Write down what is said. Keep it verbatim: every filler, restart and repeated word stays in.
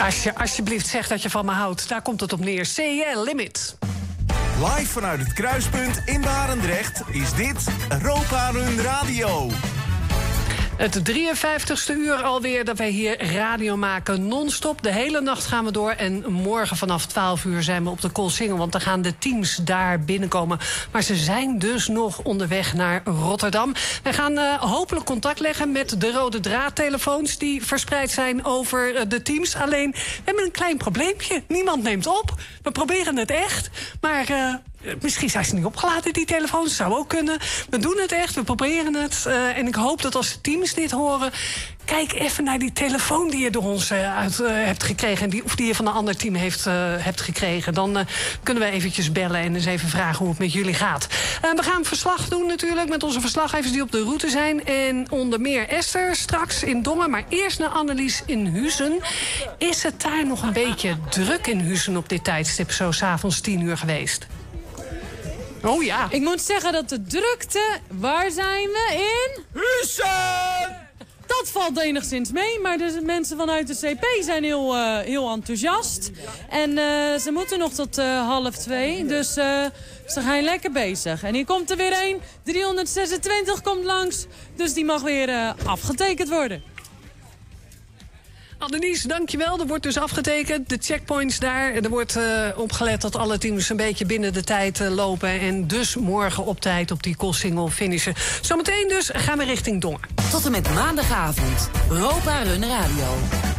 Als je alsjeblieft zegt dat je van me houdt, daar komt het op neer. C L Limit. Live vanuit het Kruispunt in Barendrecht is dit Europa Run Radio. Het drieënvijftigste uur alweer dat wij hier radio maken, non-stop. De hele nacht gaan we door en morgen vanaf twaalf uur zijn we op de Koolsingel, want dan gaan de teams daar binnenkomen. Maar ze zijn dus nog onderweg naar Rotterdam. Wij gaan uh, hopelijk contact leggen met de rode draadtelefoons die verspreid zijn over uh, de teams. Alleen, we hebben een klein probleempje. Niemand neemt op. We proberen het echt, maar... Uh, Misschien zijn ze niet opgeladen, die telefoons. Zou ook kunnen. We doen het echt, we proberen het. Uh, en ik hoop dat als de teams dit horen... kijk even naar die telefoon die je door ons uh, uit uh, hebt gekregen... En die, of die je van een ander team heeft, uh, hebt gekregen. Dan uh, kunnen we eventjes bellen en eens even vragen hoe het met jullie gaat. Uh, we gaan verslag doen natuurlijk met onze verslaggevers die op de route zijn. En onder meer Esther straks in Dongen. Maar eerst naar Annelies in Huizen. Is het daar nog een beetje druk in Huizen op dit tijdstip? Zo 's avonds tien uur geweest? Oh ja. Ik moet zeggen dat de drukte... Waar zijn we in? Hussen! Dat valt enigszins mee, maar de mensen vanuit de C P zijn heel, uh, heel enthousiast. En uh, ze moeten nog tot uh, half twee, dus uh, ze gaan lekker bezig. En hier komt er weer een. driehonderdzesentwintig komt langs, dus die mag weer uh, afgetekend worden. Annelies, dankjewel. Er wordt dus afgetekend. De checkpoints daar. Er wordt uh, opgelet dat alle teams een beetje binnen de tijd uh, lopen. En dus morgen op tijd op die Koolsingel finishen. Zometeen dus gaan we richting Dongen. Tot en met maandagavond. Europa Run Radio.